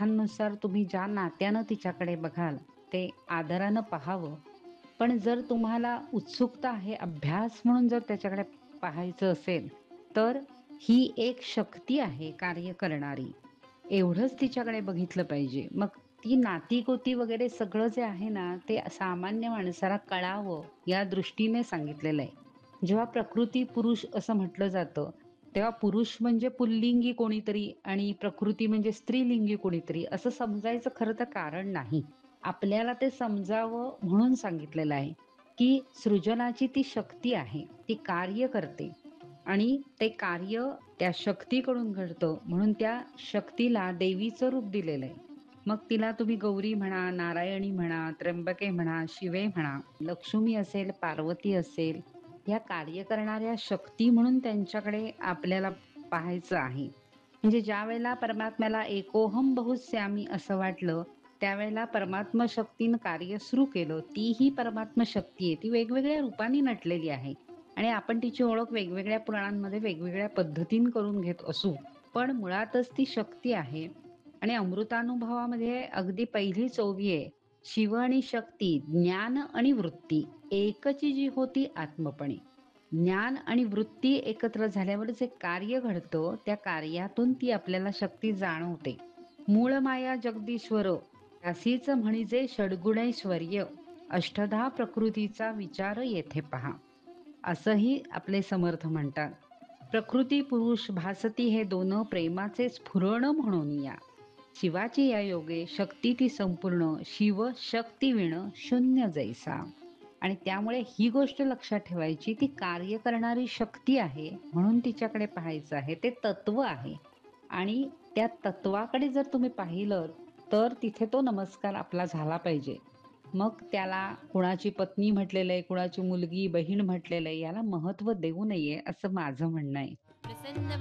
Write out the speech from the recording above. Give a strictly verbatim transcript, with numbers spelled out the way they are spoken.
अर्थांनुसार तुम्ही ज्या नात्यानं तिच्याकडे बघाल, ते आदरानं पाहावं. पण जर तुम्हाला उत्सुकता आहे, अभ्यास म्हणून जर त्याच्याकडे पाहायचं असेल, तर ही एक शक्ती आहे कार्य करणारी. एवढंच तिच्याकडे बघितलं पाहिजे. मग ती नाती-गोती वगैरे सगळं जे आहे ना, ते सामान्य माणसाला कळावं या दृष्टीने सांगितलेलं आहे. जेव्हा प्रकृती पुरुष असं म्हटलं जातं, तेव्हा पुरुष म्हणजे पुल्लिंगी कोणीतरी आणि प्रकृती म्हणजे स्त्रीलिंगी कोणीतरी असं समजायचं खरं तर कारण नाही. आपल्याला ते समजावं म्हणून सांगितलेलं आहे, की सृजनाची ती शक्ती आहे, ती कार्य करते आणि ते कार्य त्या शक्तीकडून घडतं म्हणून त्या शक्तीला देवीचं रूप दिलेलं आहे. मग तिला तुम्ही गौरी म्हणा, नारायणी म्हणा, त्र्यंबके म्हणा, शिवे म्हणा, लक्ष्मी असेल, पार्वती असेल, ह्या कार्य करणाऱ्या शक्ती म्हणून त्यांच्याकडे आपल्याला पाहायचं आहे. म्हणजे ज्यावेळेला परमात्म्याला एकोहम बहुश्यामी असं वाटलं, त्यावेळेला परमात्मा शक्तीनं कार्य सुरू केलं. ती ही परमात्मा शक्ती आहे. ती वेगवेगळ्या रूपांनी नटलेली आहे आणि आपण तिची ओळख वेगवेगळ्या पुराणांमध्ये वेगवेगळ्या पद्धतीने करून घेत असू. पण मुळातच ती शक्ती आहे आणि अमृतानुभवामध्ये अगदी पहिली ओवी आहे. शिव आणि शक्ती, ज्ञान आणि वृत्ती, एकची जी होती आत्मपणे. ज्ञान आणि वृत्ती एकत्र झाल्यावर जे कार्य घडतं, त्या कार्यातून ती आपल्याला शक्ती जाणवते. मूळ माया जगदीश्वर, अशीच म्हणजे षड्गुणैश्वर्य, अष्टधा प्रकृतीचा विचार येथे पहा. असंही आपले समर्थ म्हणतात. प्रकृती पुरुष भासती हे दोन प्रेमाचे स्फुरण म्हणून या. शिवाची या योगे शक्ती ती संपूर्ण, शिव शक्ती विण शून्य जैसा. आणि त्यामुळे ही गोष्ट लक्षात ठेवायची, ती कार्य करणारी शक्ती आहे, म्हणून तिच्याकडे पाहायचं आहे. ते तत्व आहे आणि त्या तत्वाकडे जर तुम्ही पाहिलं, तर तिथे तो नमस्कार आपला झाला पाहिजे. मग त्याला कुणाची पत्नी म्हटलेलं आहे, कुणाची मुलगी, बहीण म्हटलेलं आहे, याला महत्त्व देऊ नये, असं माझं म्हणणं आहे. प्रसन्न